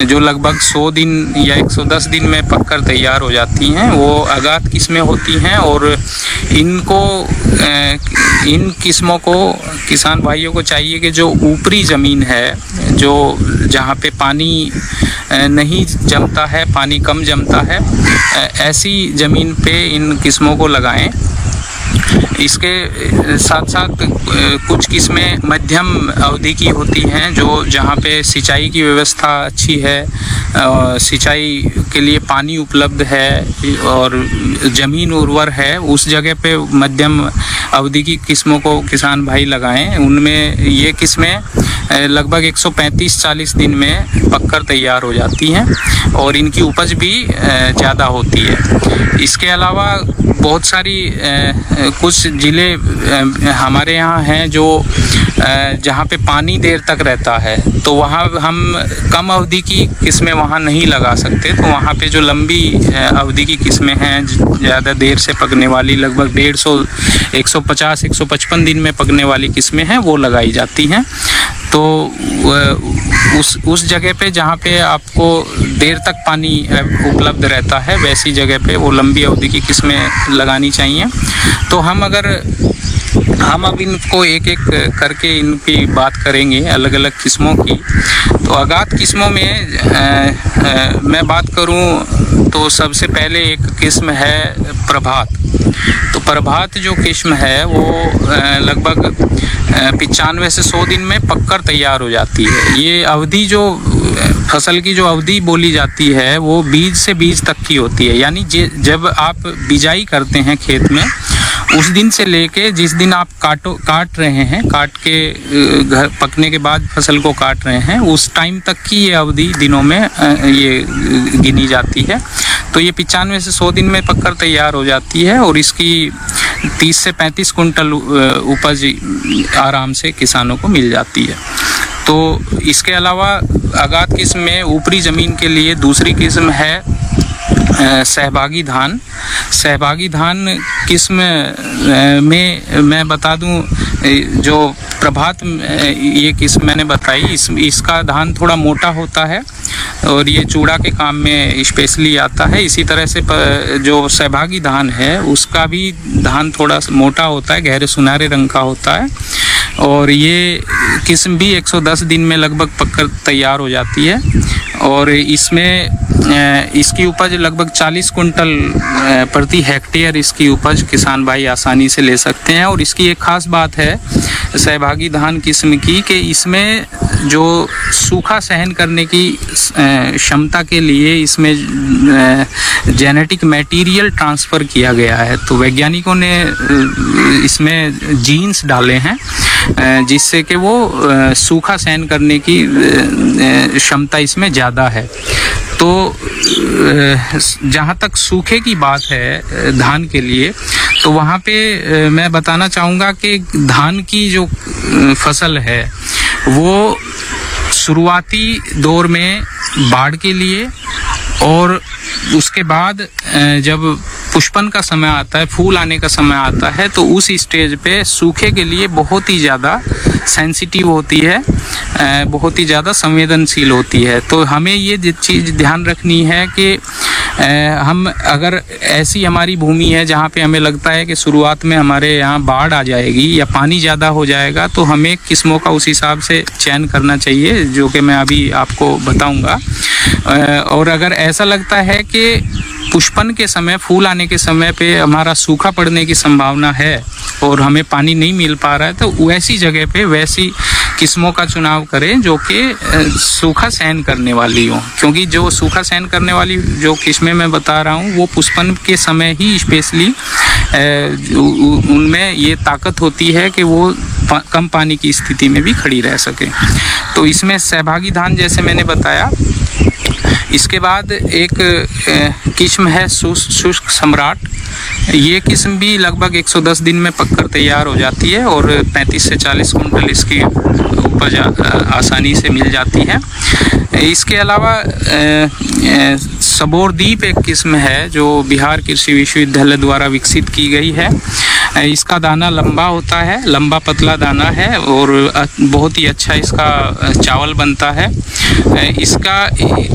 जो लगभग 100 दिन या 110 दिन में पककर तैयार हो जाती हैं, वो आगात किस्में होती हैं। और इन किस्मों को किसान भाइयों को चाहिए कि जो ऊपरी ज़मीन है, जो जहाँ पे पानी नहीं जमता है, पानी कम जमता है, ऐसी ज़मीन पे इन किस्मों को लगाएं। इसके साथ साथ कुछ किस्में मध्यम अवधि की होती हैं, जो जहाँ पे सिंचाई की व्यवस्था अच्छी है, सिंचाई के लिए पानी उपलब्ध है और ज़मीन उर्वर है, उस जगह पे मध्यम अवधि की किस्मों को किसान भाई लगाएं। उनमें ये किस्में लगभग 135-40 दिन में पककर तैयार हो जाती हैं और इनकी उपज भी ज़्यादा होती है। इसके अलावा बहुत सारी कुछ ज़िले हमारे यहाँ हैं जो जहाँ पे पानी देर तक रहता है, तो वहाँ हम कम अवधि की किस्में वहाँ नहीं लगा सकते। तो वहाँ पे जो लंबी अवधि की किस्में हैं, ज़्यादा देर से पकने वाली, लगभग 150, 150, 155 दिन में पकने वाली किस्में हैं, वो लगाई जाती हैं। तो उस जगह पे जहाँ पे आपको देर तक पानी उपलब्ध रहता है, वैसी जगह पे वो लंबी अवधि की किस्में लगानी चाहिए। तो हम अब इनको एक एक करके इनकी बात करेंगे, अलग अलग किस्मों की। तो आगात किस्मों में मैं बात करूं तो सबसे पहले एक किस्म है प्रभात। तो प्रभात जो किस्म है वो लगभग 95 से 100 दिन में पककर तैयार हो जाती है। ये अवधि जो फसल की जो अवधि बोली जाती है वो बीज से बीज तक की होती है, यानी जब आप बिजाई करते हैं खेत में, उस दिन से लेके जिस दिन आप काट रहे हैं, काट के घर पकने के बाद फसल को काट रहे हैं, उस टाइम तक की ये अवधि दिनों में ये गिनी जाती है। तो ये 95 से 100 दिन में पककर तैयार हो जाती है और इसकी 30 से 35 कुंटल उपज आराम से किसानों को मिल जाती है। तो इसके अलावा आगात किस्म में ऊपरी ज़मीन के लिए दूसरी किस्म है सहभागी धान। सहभागी धान किस्म में मैं बता दूं, जो प्रभात ये किस्म मैंने बताई, इसका धान थोड़ा मोटा होता है और ये चूड़ा के काम में स्पेशली आता है। इसी तरह से जो सहभागी धान है उसका भी धान थोड़ा मोटा होता है, गहरे सुनहरे रंग का होता है और ये किस्म भी 110 दिन में लगभग पककर तैयार हो जाती है और इसमें इसकी उपज लगभग 40 कुंटल प्रति हेक्टेयर इसकी उपज किसान भाई आसानी से ले सकते हैं। और इसकी एक खास बात है सहभागी धान किस्म की कि इसमें जो सूखा सहन करने की क्षमता के लिए इसमें जेनेटिक मटेरियल ट्रांसफ़र किया गया है। तो वैज्ञानिकों ने इसमें जीन्स डाले हैं जिससे कि वो सूखा सहन करने की क्षमता इसमें ज़्यादा है। तो जहाँ तक सूखे की बात है धान के लिए, तो वहाँ पे मैं बताना चाहूँगा कि धान की जो फसल है वो शुरुआती दौर में बाढ़ के लिए और उसके बाद जब पुष्पन का समय आता है, फूल आने का समय आता है, तो उस स्टेज पे सूखे के लिए बहुत ही ज़्यादा सेंसिटिव होती है, बहुत ही ज़्यादा संवेदनशील होती है। तो हमें ये चीज़ ध्यान रखनी है कि हम अगर ऐसी हमारी भूमि है जहाँ पे हमें लगता है कि शुरुआत में हमारे यहाँ बाढ़ आ जाएगी या पानी ज़्यादा हो जाएगा, तो हमें किस्मों का उस हिसाब से चयन करना चाहिए, जो कि मैं अभी आपको बताऊँगा। और अगर ऐसा लगता है कि पुष्पन के समय, फूल आने के समय पे हमारा सूखा पड़ने की संभावना है और हमें पानी नहीं मिल पा रहा है, तो वैसी जगह पे वैसी किस्मों का चुनाव करें जो कि सूखा सहन करने वाली हो। क्योंकि जो सूखा सहन करने वाली जो किस्में मैं बता रहा हूँ वो पुष्पन के समय ही स्पेशली उनमें ये ताकत होती है कि वो कम पानी की स्थिति में भी खड़ी रह सके। तो इसमें सहभागी धान जैसे मैंने बताया। इसके बाद एक किस्म है शुष्क सम्राट। ये किस्म भी लगभग 110 दिन में पककर तैयार हो जाती है और 35 से 40 कुंटल इसकी उपज आसानी से मिल जाती है। इसके अलावा सबोरदीप एक किस्म है जो बिहार कृषि विश्वविद्यालय द्वारा विकसित की गई है। इसका दाना लंबा होता है, लंबा पतला दाना है और बहुत ही अच्छा इसका चावल बनता है। इसका